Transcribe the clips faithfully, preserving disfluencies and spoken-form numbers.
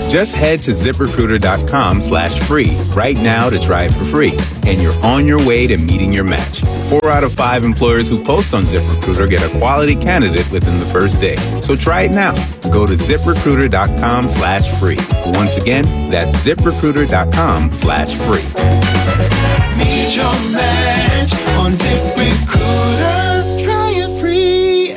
Just head to ZipRecruiter.com slash free right now to try it for free. And you're on your way to meeting your match. Four out of five employers who post on ZipRecruiter get a quality candidate within the first day. So try it now. Go to ZipRecruiter.com slash free. Once again, that's ZipRecruiter.com slash free. Meet your match on ZipRecruiter. Try it free.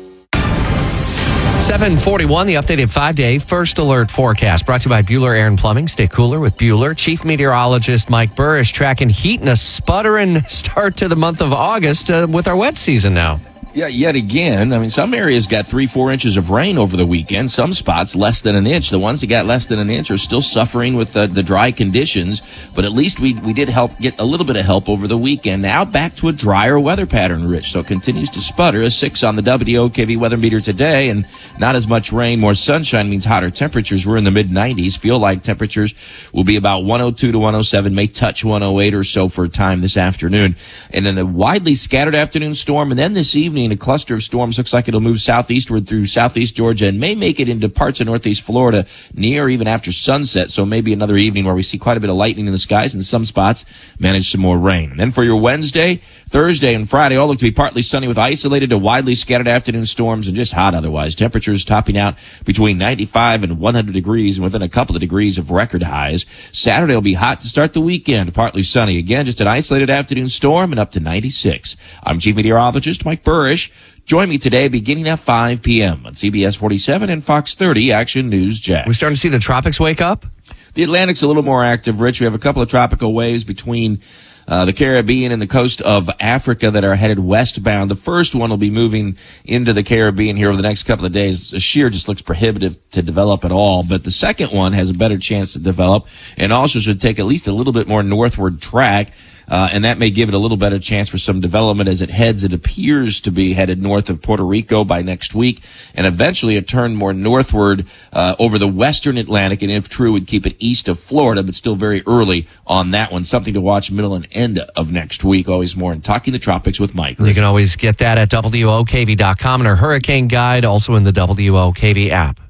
seven forty-one, the updated five-day First Alert forecast brought to you by Bueller Air and Plumbing. Stay cooler with Bueller. Chief Meteorologist Mike Burrish tracking heat and a sputtering start to the month of August uh, with our wet season now. Yeah, yet again, I mean, some areas got three, four inches of rain over the weekend. Some spots less than an inch. The ones that got less than an inch are still suffering with uh, the dry conditions, but at least we we did help get a little bit of help over the weekend. Now back to a drier weather pattern, Rich. So it continues to sputter. A six on the W O K V weather meter today, and not as much rain. More sunshine means hotter temperatures. We're in the mid nineties. Feel like temperatures will be about one oh two to one oh seven, may touch one oh eight or so for a time this afternoon. And then a widely scattered afternoon storm, and then this evening a cluster of storms looks like it'll move southeastward through southeast Georgia and may make it into parts of northeast Florida near or even after sunset. So maybe another evening where we see quite a bit of lightning in the skies and some spots manage some more rain. And then for your Wednesday, Thursday, and Friday all look to be partly sunny with isolated to widely scattered afternoon storms and just hot otherwise. Temperatures topping out between ninety-five and one hundred degrees and within a couple of degrees of record highs. Saturday will be hot to start the weekend, partly sunny. Again, just an isolated afternoon storm and up to ninety-six. I'm Chief Meteorologist Mike Burrish. Join me today beginning at five p.m. on C B S forty-seven and Fox thirty Action News Jax. We're starting to see the tropics wake up? The Atlantic's a little more active, Rich. We have a couple of tropical waves between uh, the Caribbean and the coast of Africa that are headed westbound. The first one will be moving into the Caribbean here over the next couple of days. The shear just looks prohibitive to develop at all, but the second one has a better chance to develop and also should take at least a little bit more northward track. Uh, and that may give it a little better chance for some development as it heads. It appears to be headed north of Puerto Rico by next week, and eventually a turn more northward uh, over the western Atlantic, and if true, would keep it east of Florida, but still very early on that one. Something to watch middle and end of next week. Always more in Talking the Tropics with Mike. You can always get that at W O K V dot com and our hurricane guide, also in the W O K V app.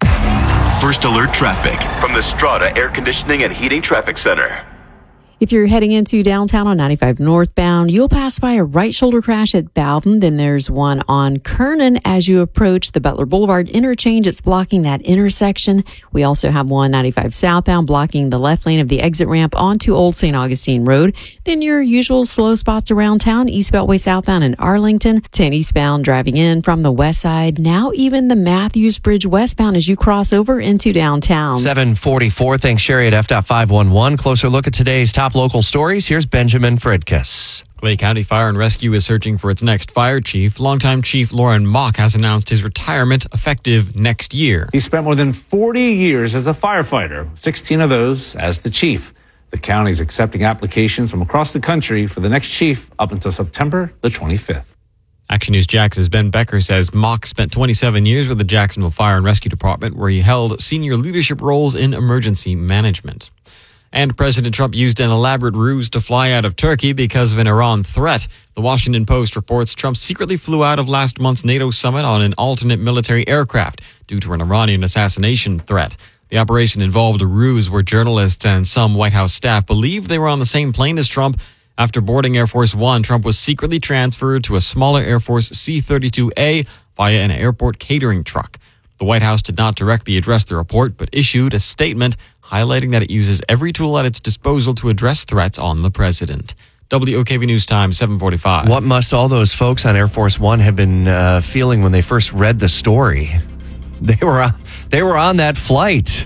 First Alert traffic from the Strata Air Conditioning and Heating Traffic Center. If you're heading into downtown on ninety-five northbound, you'll pass by a right shoulder crash at Bowden. Then there's one on Kernan as you approach the Butler Boulevard interchange. It's blocking that intersection. We also have one ninety-five southbound blocking the left lane of the exit ramp onto Old Saint Augustine Road. Then your usual slow spots around town, East Beltway southbound in Arlington, ten eastbound driving in from the west side. Now even the Matthews Bridge westbound as you cross over into downtown. seven forty-four, thanks Sherry at F dot five one one. Closer look at today's top local stories. Here's Benjamin Fredkiss. Clay County Fire and Rescue is searching for its next fire chief. Longtime Chief Lauren Mock has announced his retirement effective next year. He spent more than forty years as a firefighter, sixteen of those as the chief. The county is accepting applications from across the country for the next chief up until September the twenty-fifth. Action News Jax's Ben Becker says Mock spent twenty-seven years with the Jacksonville Fire and Rescue Department, where he held senior leadership roles in emergency management. And President Trump used an elaborate ruse to fly out of Turkey because of an Iran threat. The Washington Post reports Trump secretly flew out of last month's NATO summit on an alternate military aircraft due to an Iranian assassination threat. The operation involved a ruse where journalists and some White House staff believed they were on the same plane as Trump. After boarding Air Force One, Trump was secretly transferred to a smaller Air Force C thirty-two A via an airport catering truck. The White House did not directly address the report, but issued a statement highlighting that it uses every tool at its disposal to address threats on the president. W O K V News Time, seven forty-five. What must all those folks on Air Force One have been uh, feeling when they first read the story? They were on, they were on that flight.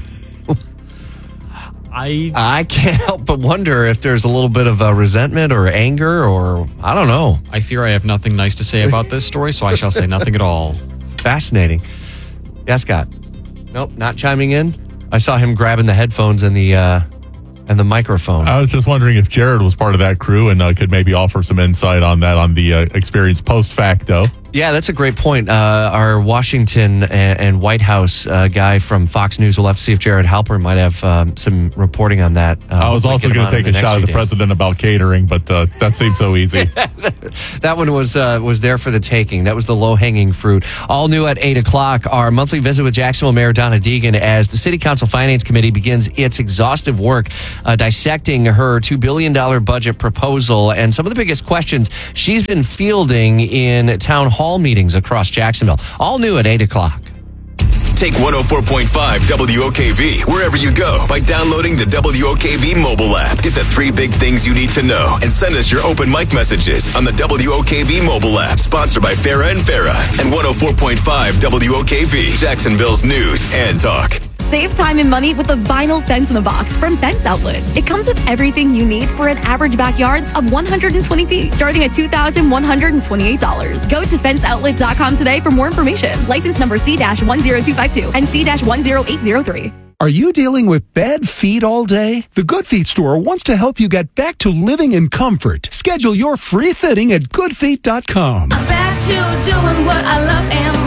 I I can't help but wonder if there's a little bit of uh, resentment or anger or I don't know. I fear I have nothing nice to say about this story, so I shall say nothing at all. Fascinating. Yeah, Scott. Nope, not chiming in. I saw him grabbing the headphones and the uh, and the microphone. I was just wondering if Jared was part of that crew and uh, could maybe offer some insight on that on the uh, experience post facto. Yeah, that's a great point. Uh, our Washington and, and White House uh, guy from Fox News, we'll have to see if Jared Halpern might have um, some reporting on that. Uh, I was also going to take a shot at the president about catering, but uh, that seems so easy. That one was uh, was there for the taking. That was the low-hanging fruit. All new at eight o'clock, our monthly visit with Jacksonville Mayor Donna Deegan as the City Council Finance Committee begins its exhaustive work uh, dissecting her two billion dollars budget proposal and some of the biggest questions she's been fielding in town hall meetings across Jacksonville. All new at eight o'clock. Take one oh four point five W O K V wherever you go by downloading the W O K V mobile app. Get the three big things you need to know and send us your open mic messages on the W O K V mobile app. Sponsored by Farah and Farah and one oh four point five W O K V, Jacksonville's news and talk. Save time and money with a vinyl fence in the box from Fence Outlets. It comes with everything you need for an average backyard of one hundred twenty feet, starting at two thousand one hundred twenty-eight dollars. Go to fence outlet dot com today for more information. License number C one zero two five two and C one zero eight zero three. Are you dealing with bad feet all day? The Good Feet store wants to help you get back to living in comfort. Schedule your free fitting at good feet dot com. I'm back to doing what I love and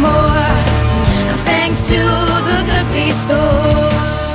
more, thanks to the Good Feet store.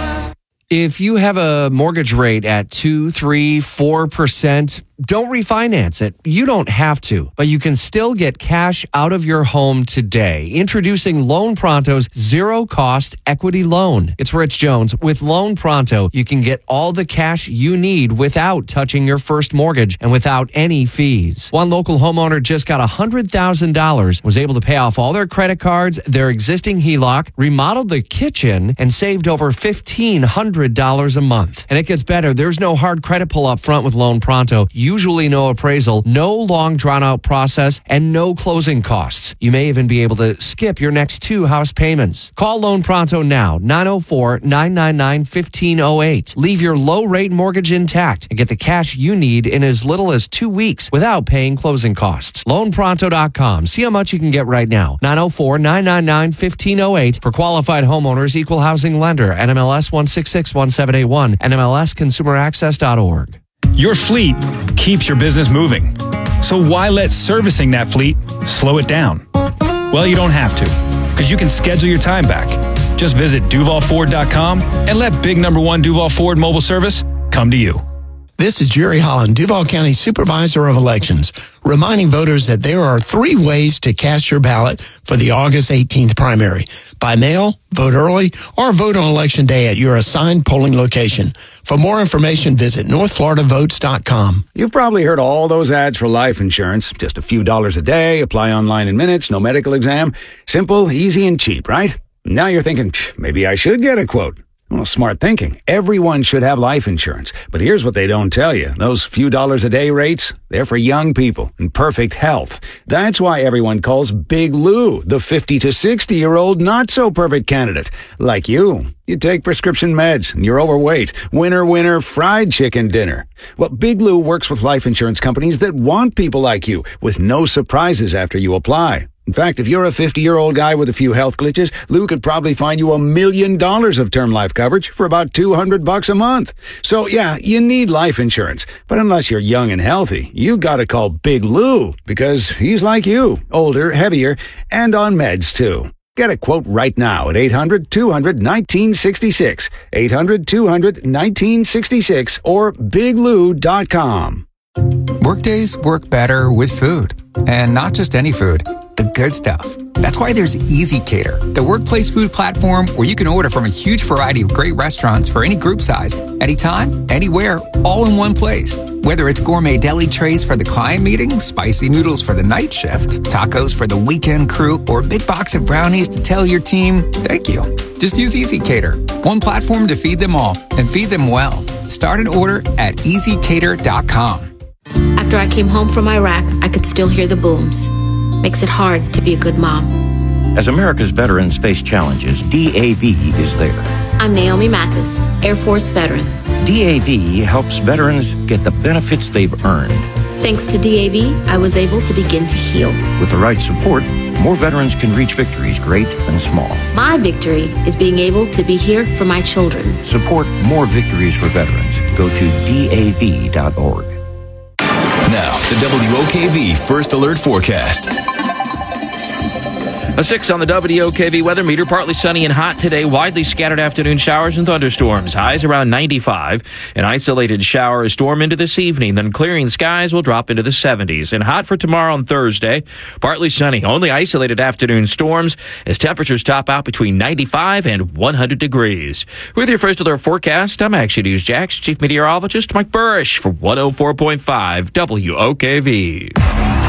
If you have a mortgage rate at two, three, four percent, don't refinance it. You don't have to, but you can still get cash out of your home today. Introducing Loan Pronto's zero-cost equity loan. It's Rich Jones. With Loan Pronto, you can get all the cash you need without touching your first mortgage and without any fees. One local homeowner just got one hundred thousand dollars, was able to pay off all their credit cards, their existing H E L O C, remodeled the kitchen, and saved over fifteen hundred dollars a month. And it gets better. There's no hard credit pull up front with Loan Pronto. Usually no appraisal, no long drawn out process, and no closing costs. You may even be able to skip your next two house payments. Call Loan Pronto now, nine oh four, nine nine nine, one five oh eight. Leave your low rate mortgage intact and get the cash you need in as little as two weeks without paying closing costs. loan pronto dot com. See how much you can get right now. nine oh four, nine nine nine, one five oh eight. For qualified homeowners, equal housing lender, N M L S one six six one seven eight one, N M L S consumer access dot org. Your fleet keeps your business moving. So why let servicing that fleet slow it down? Well, you don't have to, because you can schedule your time back. Just visit Duval Ford dot com and let big number one Duval Ford mobile service come to you. This is Jerry Holland, Duval County Supervisor of Elections, reminding voters that there are three ways to cast your ballot for the August eighteenth primary. By mail, vote early, or vote on Election Day at your assigned polling location. For more information, visit north florida votes dot com. You've probably heard all those ads for life insurance. Just a few dollars a day, apply online in minutes, no medical exam. Simple, easy, and cheap, right? Now you're thinking, maybe I should get a quote. Well, smart thinking. Everyone should have life insurance. But here's what they don't tell you. Those few dollars a day rates, they're for young people in perfect health. That's why everyone calls Big Lou the fifty to sixty year old not so perfect candidate. Like you. You take prescription meds and you're overweight. Winner, winner, fried chicken dinner. Well, Big Lou works with life insurance companies that want people like you with no surprises after you apply. In fact, if you're a fifty-year-old guy with a few health glitches, Lou could probably find you a million dollars of term life coverage for about two hundred bucks a month. So yeah, you need life insurance. But unless you're young and healthy, you gotta call Big Lou because he's like you, older, heavier, and on meds too. Get a quote right now at eight hundred, two hundred, nineteen sixty-six, eight hundred, two hundred, nineteen sixty-six, or big lou dot com. Workdays work better with food, and not just any food, the good stuff. That's why there's Easy Cater, the workplace food platform where you can order from a huge variety of great restaurants for any group size, anytime, anywhere, all in one place. Whether it's gourmet deli trays for the client meeting, spicy noodles for the night shift, tacos for the weekend crew, or a big box of brownies to tell your team, thank you. Just use Easy Cater, one platform to feed them all and feed them well. Start an order at easy cater dot com. After I came home from Iraq, I could still hear the booms. Makes it hard to be a good mom. As America's veterans face challenges, D A V is there. I'm Naomi Mathis, Air Force veteran. D A V helps veterans get the benefits they've earned. Thanks to D A V, I was able to begin to heal. With the right support, more veterans can reach victories great and small. My victory is being able to be here for my children. Support more victories for veterans. Go to D A V dot org. Now, the W O K V First Alert Forecast. A six on the W O K V weather meter. Partly sunny and hot today. Widely scattered afternoon showers and thunderstorms. Highs around ninety-five. An isolated shower or storm into this evening. Then clearing skies will drop into the seventies. And hot for tomorrow and Thursday. Partly sunny. Only isolated afternoon storms as temperatures top out between ninety-five and one hundred degrees. With your first alert forecast, I'm Action News Jax Chief Meteorologist Mike Burrish for one oh four point five W O K V.